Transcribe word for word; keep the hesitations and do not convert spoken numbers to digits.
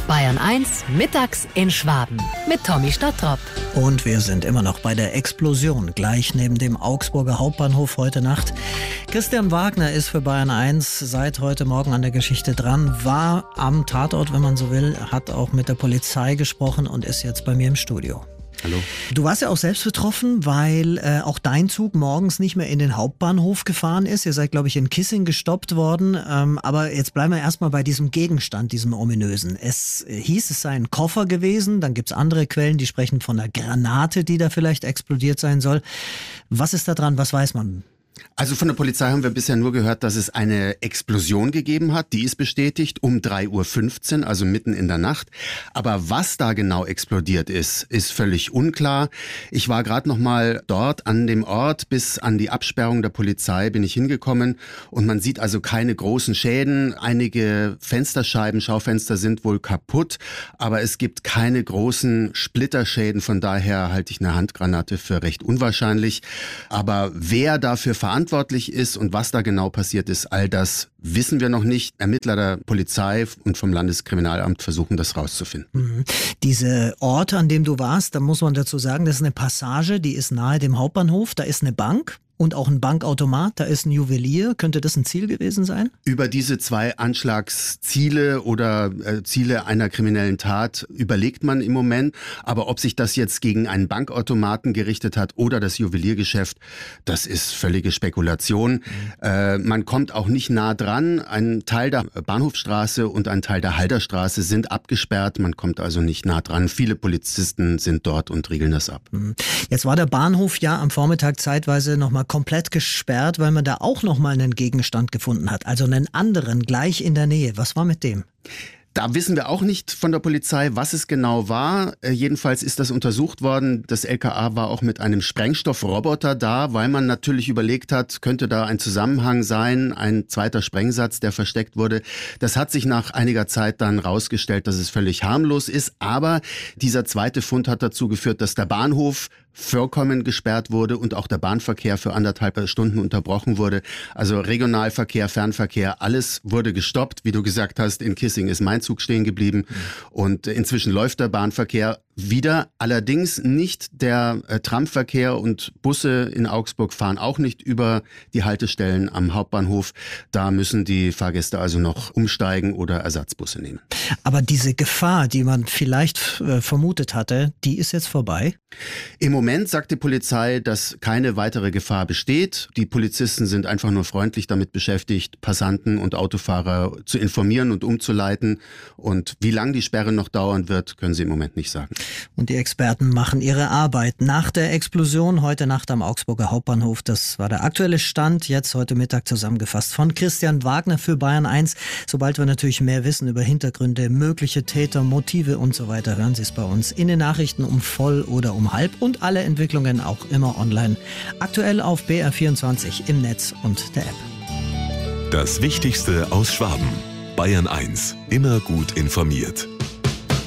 Bayern eins, mittags in Schwaben mit Tommy Stadtrop. Und wir sind immer noch bei der Explosion, gleich neben dem Augsburger Hauptbahnhof heute Nacht. Christian Wagner ist für Bayern eins seit heute Morgen an der Geschichte dran, war am Tatort, wenn man so will, hat auch mit der Polizei gesprochen und ist jetzt bei mir im Studio. Hallo. Du warst ja auch selbst betroffen, weil äh, auch dein Zug morgens nicht mehr in den Hauptbahnhof gefahren ist. Ihr seid, glaube ich, in Kissing gestoppt worden. Ähm, aber jetzt bleiben wir erstmal bei diesem Gegenstand, diesem ominösen. Es äh, hieß, es sei ein Koffer gewesen. Dann gibt's andere Quellen, die sprechen von einer Granate, die da vielleicht explodiert sein soll. Was ist da dran? Was weiß man? Also von der Polizei haben wir bisher nur gehört, dass es eine Explosion gegeben hat. Die ist bestätigt um drei Uhr fünfzehn, also mitten in der Nacht. Aber was da genau explodiert ist, ist völlig unklar. Ich war gerade noch mal dort an dem Ort. Bis an die Absperrung der Polizei bin ich hingekommen. Und man sieht also keine großen Schäden. Einige Fensterscheiben, Schaufenster sind wohl kaputt. Aber es gibt keine großen Splitterschäden. Von daher halte ich eine Handgranate für recht unwahrscheinlich. Aber wer dafür verantwortlich ist und was da genau passiert ist, all das wissen wir noch nicht. Ermittler der Polizei und vom Landeskriminalamt versuchen das rauszufinden. Mhm. Diese Orte, an dem du warst, da muss man dazu sagen, das ist eine Passage, die ist nahe dem Hauptbahnhof, da ist eine Bank. Und auch ein Bankautomat, da ist ein Juwelier. Könnte das ein Ziel gewesen sein? Über diese zwei Anschlagsziele oder äh, Ziele einer kriminellen Tat überlegt man im Moment. Aber ob sich das jetzt gegen einen Bankautomaten gerichtet hat oder das Juweliergeschäft, das ist völlige Spekulation. Mhm. Äh, man kommt auch nicht nah dran. Ein Teil der Bahnhofstraße und ein Teil der Halderstraße sind abgesperrt. Man kommt also nicht nah dran. Viele Polizisten sind dort und riegeln das ab. Mhm. Jetzt war der Bahnhof ja am Vormittag zeitweise nochmal komplett gesperrt, weil man da auch noch mal einen Gegenstand gefunden hat, also einen anderen gleich in der Nähe. Was war mit dem? Da wissen wir auch nicht von der Polizei, was es genau war. Äh, jedenfalls ist das untersucht worden. Das L K A war auch mit einem Sprengstoffroboter da, weil man natürlich überlegt hat, könnte da ein Zusammenhang sein, ein zweiter Sprengsatz, der versteckt wurde. Das hat sich nach einiger Zeit dann rausgestellt, dass es völlig harmlos ist. Aber dieser zweite Fund hat dazu geführt, dass der Bahnhof vollkommen gesperrt wurde und auch der Bahnverkehr für anderthalb Stunden unterbrochen wurde. Also Regionalverkehr, Fernverkehr, alles wurde gestoppt. Wie du gesagt hast, in Kissing ist mein Zug stehen geblieben. Mhm. Und inzwischen läuft der Bahnverkehr wieder. Allerdings nicht der äh, Tramverkehr und Busse in Augsburg fahren auch nicht über die Haltestellen am Hauptbahnhof. Da müssen die Fahrgäste also noch umsteigen oder Ersatzbusse nehmen. Aber diese Gefahr, die man vielleicht äh, vermutet hatte, die ist jetzt vorbei? Im Moment sagt die Polizei, dass keine weitere Gefahr besteht. Die Polizisten sind einfach nur freundlich damit beschäftigt, Passanten und Autofahrer zu informieren und umzuleiten. Und wie lange die Sperre noch dauern wird, können sie im Moment nicht sagen. Und die Experten machen ihre Arbeit. Nach der Explosion heute Nacht am Augsburger Hauptbahnhof, das war der aktuelle Stand, jetzt heute Mittag zusammengefasst von Christian Wagner für Bayern eins. Sobald wir natürlich mehr wissen über Hintergründe, mögliche Täter, Motive und so weiter, hören Sie es bei uns in den Nachrichten um voll oder um halb und alle Entwicklungen auch immer online. Aktuell auf B R vierundzwanzig im Netz und der App. Das Wichtigste aus Schwaben. Bayern eins. Immer gut informiert.